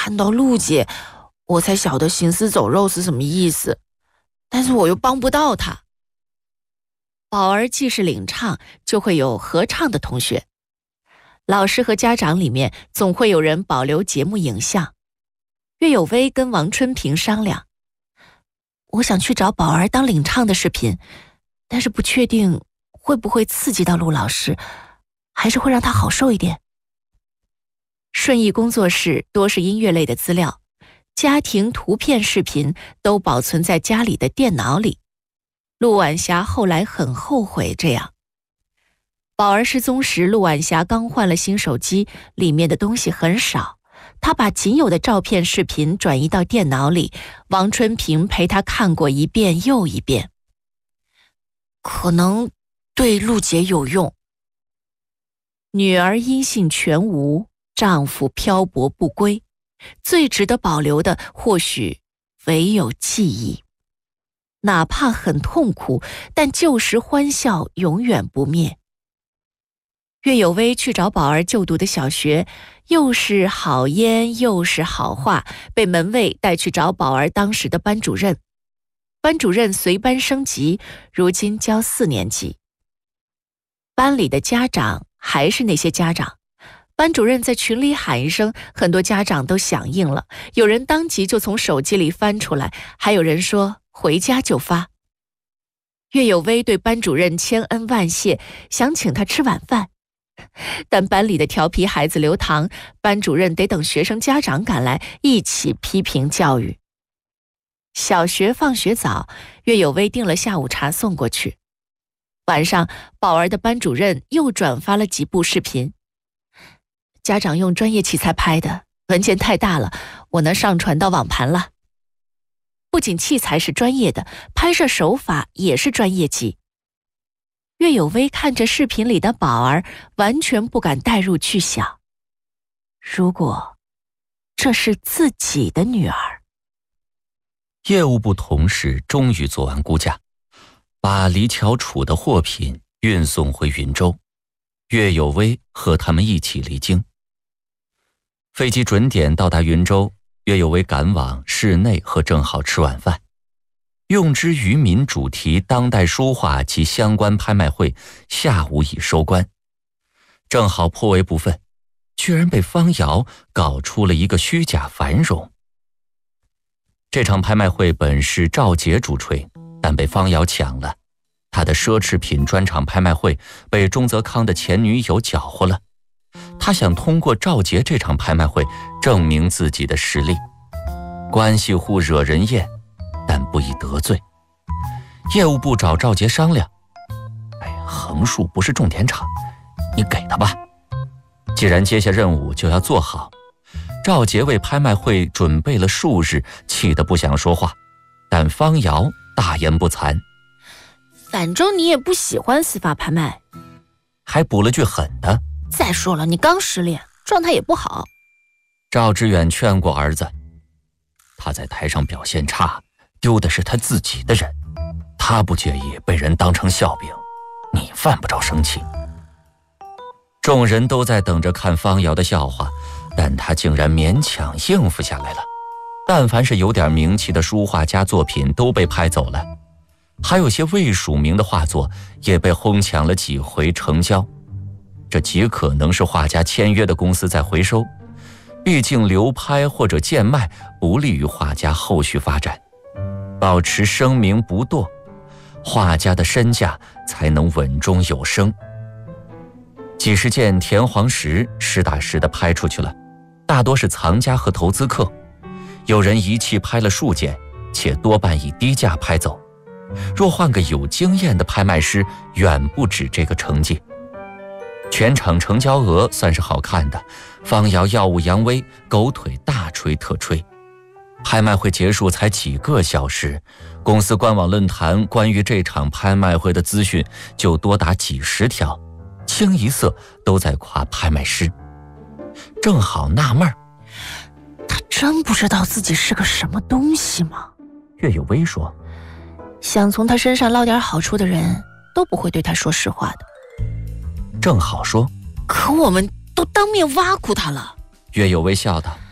看到陆姐，我才晓得行尸走肉是什么意思，但是我又帮不到她。宝儿既是领唱，就会有合唱的同学。老师和家长里面总会有人保留节目影像。岳有薇跟王春平商量，我想去找宝儿当领唱的视频，但是不确定会不会刺激到陆老师，还是会让他好受一点。顺义工作室多是音乐类的资料，家庭图片视频都保存在家里的电脑里。陆晚霞后来很后悔这样。宝儿失踪时，陆晚霞刚换了新手机，里面的东西很少，她把仅有的照片视频转移到电脑里，王春平陪她看过一遍又一遍。可能对陆姐有用。女儿音信全无，丈夫漂泊不归，最值得保留的或许唯有记忆。哪怕很痛苦，但旧时欢笑永远不灭。岳有薇去找宝儿就读的小学，又是好烟又是好话，被门卫带去找宝儿当时的班主任。班主任随班升级，如今教4年级。班里的家长还是那些家长，班主任在群里喊一声，很多家长都响应了，有人当即就从手机里翻出来，还有人说回家就发。岳有薇对班主任千恩万谢，想请他吃晚饭。但班里的调皮孩子留堂，班主任得等学生家长赶来一起批评教育。小学放学早，岳有薇订了下午茶送过去。晚上，宝儿的班主任又转发了几部视频，家长用专业器材拍的，文件太大了，我能上传到网盘了。不仅器材是专业的，拍摄手法也是专业级。岳有薇看着视频里的宝儿，完全不敢带入去想，如果这是自己的女儿。 业务部同事终于做完估价，把离侨处的货品运送回云州，岳有薇和他们一起离京。飞机准点到达云州，岳有薇赶往室内和正好吃晚饭。用之于民主题当代书画及相关拍卖会下午已收官，正好颇为不忿，居然被方瑶搞出了一个虚假繁荣。这场拍卖会本是赵杰主吹，但被方瑶抢了。他的奢侈品专场拍卖会被钟泽康的前女友搅和了。他想通过赵杰这场拍卖会证明自己的实力。关系户惹人厌，但不宜得罪。业务部找赵杰商量，横竖不是重点场，你给他吧。既然接下任务就要做好，赵杰为拍卖会准备了数日，气得不想说话，但方瑶大言不惭， 反正你也不喜欢司法拍卖， 还补了句狠的， 再说了，你刚失恋，状态也不好。 赵之远劝过儿子，他在台上表现差，丢的是他自己的人，他不介意被人当成笑柄，你犯不着生气。众人都在等着看方瑶的笑话，但他竟然勉强应付下来了。但凡是有点名气的书画家作品都被拍走了，还有些未署名的画作也被哄抢了几回成交。这极可能是画家签约的公司在回收，毕竟流拍或者贱卖不利于画家后续发展。保持声名不堕，画家的身价才能稳中有升。几十件田黄石实打实的拍出去了，大多是藏家和投资客，有人一气拍了数件，且多半以低价拍走。若换个有经验的拍卖师，远不止这个成绩。全场成交额算是好看的，方瑶耀武扬威，狗腿大吹特吹。拍卖会结束才几个小时，公司官网论坛关于这场拍卖会的资讯就多达几十条，清一色都在夸拍卖师。正好纳闷， 他真不知道自己是个什么东西吗？ 岳有薇说， 想从他身上捞点好处的人都不会对他说实话的。 正好说， 可我们都当面挖苦他了。 岳有薇笑道，